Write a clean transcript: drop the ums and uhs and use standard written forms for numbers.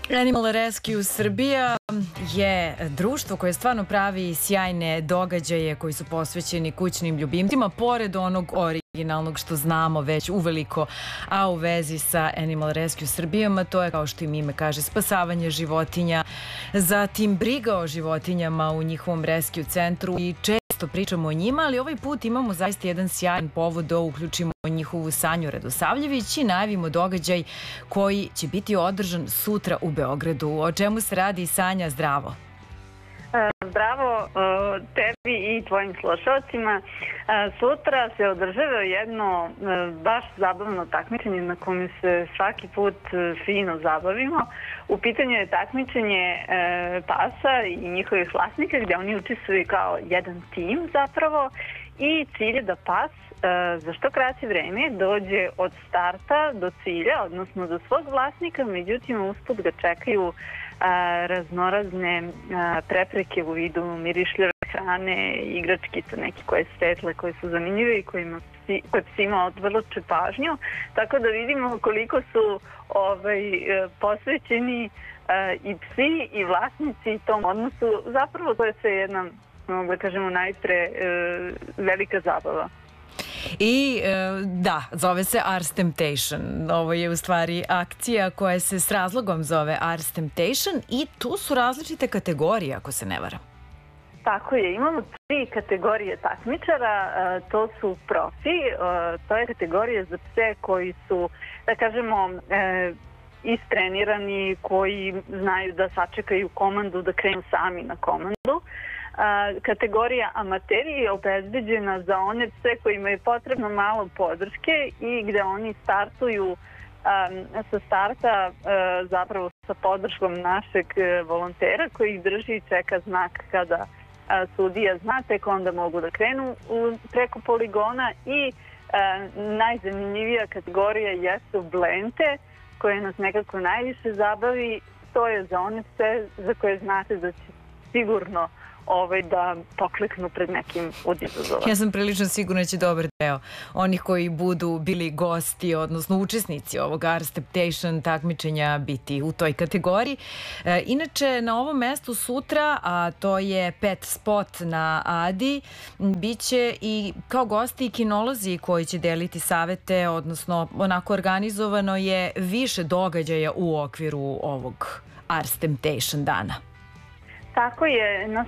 Animal Rescue Srbija je društvo koje stvarno pravi sjajne događaje koji su posvećeni kućnim ljubimcima, pored onog originalnog što znamo već uveliko, a u vezi sa Animal Rescue Srbijama, to je, kao što im ime kaže, spasavanje životinja, zatim briga o životinjama u njihovom rescue centru i često pričamo o njima, ali ovaj put imamo zaista jedan sjajan povod da uključimo njihovu Sanju Radosavljević i najavimo događaj koji će biti održan sutra u Beogradu. O čemu se radi, Sanja? Zdravo. Zdravo tebi i tvojim slušalcima. Sutra se održava jedno baš zabavno takmičenje na kome se svaki put fino zabavimo. U pitanju je takmičenje pasa i njihovih vlasnika gdje oni učestvuju kao jedan tim zapravo i cilj je da pas za što kraće vreme dođe od starta do cilja, odnosno do svog vlasnika, međutim usput ga čekaju raznorazne prepreke u vidu mirišljave hrane, igračkice neke koje svetle, koje su zanimljive i koje psima odvrluče pažnju. Tako da vidimo koliko su posvećeni i psi i vlasnici tom odnosu. Zapravo to je sve jedna, mogu da kažemo, najpre velika zabava. I da, zove se Ars Temptation. Ovo je u stvari akcija koja se s razlogom zove Ars Temptation i tu su različite kategorije, ako se ne varam. Tako je, imamo 3 kategorije takmičara, to su profi, to je kategorija za pse koji su, da kažemo, istrenirani, koji znaju da sačekaju komandu, da krenu sami na komandu. Kategorija amateri je obezbeđena za one pse kojima je potrebno malo podrške i gde oni startuju sa starta zapravo sa podrškom našeg volontera koji ih drži i čeka znak kada sudija zna, tek onda mogu da krenu preko poligona. I najzanimljivija kategorija jesu blente koje nas nekako najviše zabavi. To je za one pse za koje znate da će sigurno da pokleknu pred nekim od izazova. Ja sam prilično sigurna da će dobar deo onih koji budu bili gosti, odnosno učesnici ovog Ars Temptation takmičenja biti u toj kategoriji. Inače, na ovom mestu sutra, a to je pet spot na Adi, bit će i kao gosti i kinolozi koji će deliti savete, odnosno onako organizovano je više događaja u okviru ovog Ars Temptation dana. Tako je, na